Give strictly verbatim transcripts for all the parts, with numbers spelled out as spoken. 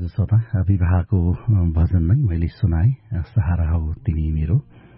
आज श्रोता विवाहको भजन नै मैले सुनाएँ, सहारा हो तिमी मेरो।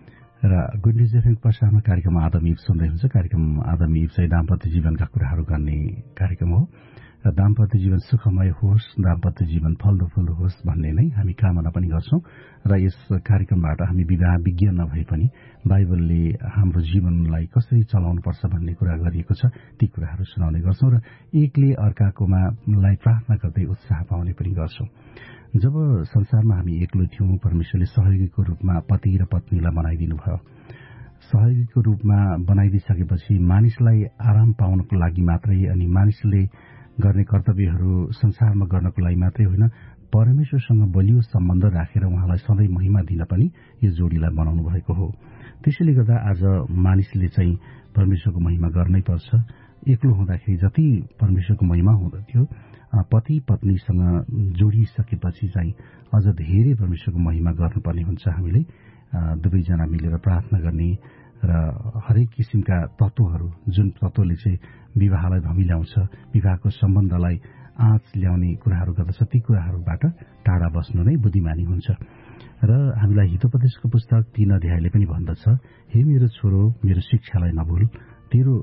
र गुड न्युज एफएम प्रसारमा कार्यक्रम आदम इभ सुन्दै हुन्छ। कार्यक्रम आदम इभ चाहिँ दाम्पत्य जीवनका कुराहरू गर्ने कार्यक्रम हो र दाम्पत्य जीवन सुखमय होस्, दाम्पत्य जीवन फल्दो फुल्दो होस् भन्ने नै हामी कामना पनि गर्छौं। र यस कार्यक्रमबाट हामी विवाह विज्ञ नभए पनि बाइबलले हाम्रो जीवनलाई कसरी चलाउनुपर्छ भन्ने कुरा गरिएको छ, ती कुराहरू सुनाउने गर्छौं र एकले अर्काकोमा लाई प्रार्थना गर्दै उत्साह पाउने पनि गर्छौं। जब संसारमा हामी एक्लो थियौं, परमेश्वरले सहयोगीको रूपमा पति र पत्नीलाई बनाइदिनु भयो। सहयोगीको रूपमा बनाइदिसकेपछि मानिसलाई आराम पाउनको लागि मात्रै अनि मानिसले गर्ने कर्तव्यहरू संसारमा गर्नको लागि मात्रै होइन, परमेश्वरसँग बलियो सम्बन्ध राखेर उहाँलाई सधैँ महिमा दिन पनि यो जोडीलाई बनाउनु भएको हो। त्यसैले गर्दा आज मानिसले चाहिँ परमेश्वरको महिमा गर्नै पर्छ। एक्लो हुँदाखेरि जति परमेश्वरको महिमा हुँदथ्यो, पति पत्नीसँग जोडिसकेपछि चाहिँ अझ धेरै परमेश्वरको महिमा गर्नुपर्ने हुन्छ। हामीले दुवैजना मिलेर प्रार्थना गर्ने र हरेक किसिमका तत्त्वहरू, जुन तत्त्वले चाहिँ विवाहलाई धमिल्याउँछ, विवाहको सम्बन्धलाई आँच ल्याउने कुराहरू गर्दछ, ती कुराहरूबाट टाढा बस्नु नै बुद्धिमानी हुन्छ। र हामीलाई हितोपदेशको पुस्तक तीन अध्यायले पनि भन्दछ, हे मेरो छोरो, मेरो शिक्षालाई नभुल, तेरो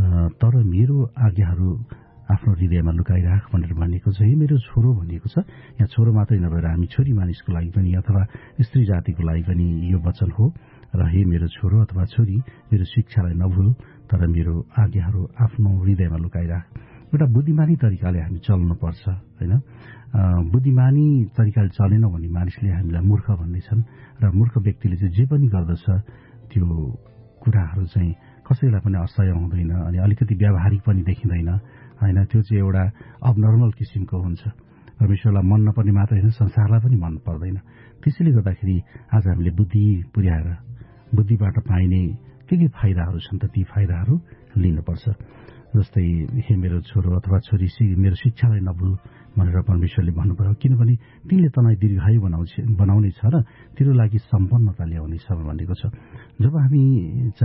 तर मेरो आज्ञाहरू आफ्नो हृदयमा लुकाइराख भनेर भनिएको छ। हे मेरो छोरो भनिएको छ। यहाँ छोरो मात्रै नभएर हामी छोरी मानिसको लागि पनि अथवा स्त्री जातिको लागि पनि यो वचन हो। र हे मेरो छोरो अथवा छोरी, मेरो शिक्षालाई नभुल, तर मेरो आज्ञाहरू आफ्नो हृदयमा लुकाइराख। एउटा बुद्धिमानी तरिकाले हामी चल्नुपर्छ, होइन? बुद्धिमानी तरिकाले चलेनौँ भने मानिसले हामीलाई मूर्ख भन्नेछन् र मूर्ख व्यक्तिले चाहिँ जे पनि गर्दछ त्यो कुराहरू चाहिँ कसैलाई पनि असह्य हुँदैन अनि अलिकति व्यावहारिक पनि देखिँदैन, होइन? त्यो चाहिँ एउटा अबनर्मल किसिमको हुन्छ। परमेश्वरलाई मन नपर्ने मात्रै होइन, संसारलाई पनि मन पर्दैन। त्यसैले गर्दाखेरि आज हामीले बुद्धि पुर्याएर बुद्धिबाट पाइने के के फाइदाहरू छन् त ती फाइदाहरू लिनुपर्छ। जस्तै हे मेरो छोरो अथवा छोरी, मेरो शिक्षालाई नभुल भनेर परमेश्वरले भन्नुभयो, किनभने तिनले तँलाई दीर्घायु बनाउँछ बनाउनेछ र तेरो लागि सम्पन्नता ल्याउनेछ भनेको छ। जब हामी